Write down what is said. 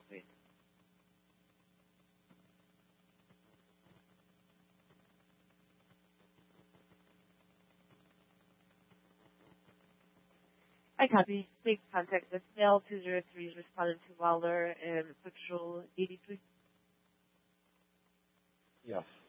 Wait. I copy. Make contact with Bell 203 is responding to Wilder and Patrol 83. Yes.